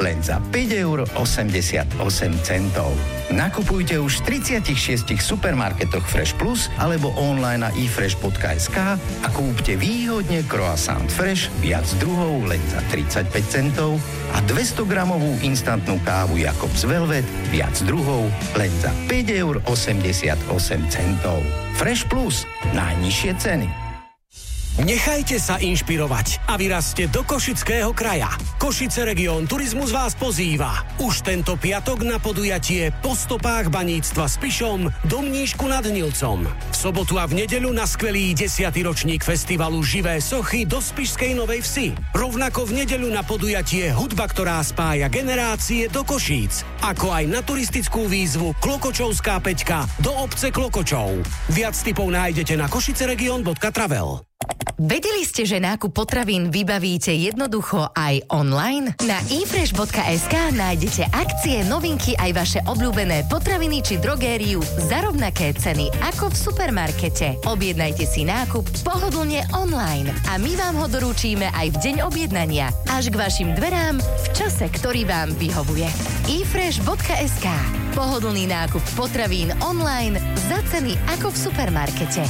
len za 5,88 €. Nakupujte už v 36 supermarketoch Fresh Plus alebo online na ifresh.sk a kúpte výhodne croissant Fresh viac druhov len za 35 centov a 200 gramovú instantnú kávu Jakobs Velvet viac druhov len za 5,88 €. Fresh Plus. Najnižšie ceny. Nechajte sa inšpirovať a vyrazte do Košického kraja. Košice Region Turizmus vás pozýva. Už tento piatok na podujatie Po stopách baníctva s Pišom do Mníšku nad Nilcom. V sobotu a v nedeľu na skvelý 10. ročník festivalu Živé sochy do Spišskej Novej Vsi. Rovnako v nedeľu na podujatie Hudba, ktorá spája generácie do Košíc. Ako aj na turistickú výzvu Klokočovská Peťka do obce Klokočov. Viac tipov nájdete na košiceregion.travel. Vedeli ste, že nákup potravín vybavíte jednoducho aj online? Na ifresh.sk nájdete akcie, novinky aj vaše obľúbené potraviny či drogériu za rovnaké ceny ako v supermarkete. Objednajte si nákup pohodlne online a my vám ho doručíme aj v deň objednania až k vašim dverám v čase, ktorý vám vyhovuje. ifresh.sk. Pohodlný nákup potravín online za ceny ako v supermarkete.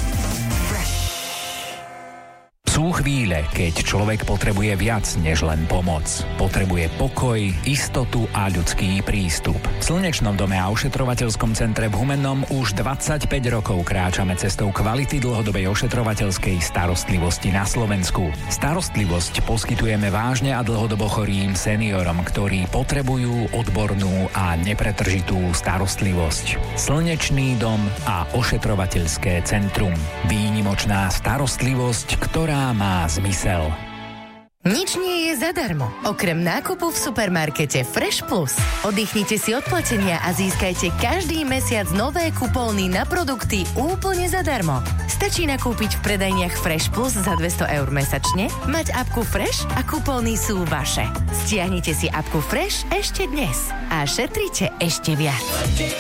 Sú chvíle, keď človek potrebuje viac než len pomoc. Potrebuje pokoj, istotu a ľudský prístup. V Slnečnom dome a ošetrovateľskom centre v Humennom už 25 rokov kráčame cestou kvality dlhodobej ošetrovateľskej starostlivosti na Slovensku. Starostlivosť poskytujeme vážne a dlhodobo chorým seniorom, ktorí potrebujú odbornú a nepretržitú starostlivosť. Slnečný dom a ošetrovateľské centrum. Výnimočná starostlivosť, ktorá má zmysel. Nič nie je zadarmo, okrem nákupu v supermarkete Fresh Plus. Oddychnite si od platenia a získajte každý mesiac nové kupóny na produkty úplne zadarmo. Stačí nakúpiť v predajniach Fresh Plus za 200 € mesačne, mať apku Fresh a kupóny sú vaše. Stiahnite si apku Fresh ešte dnes a šetrite ešte viac.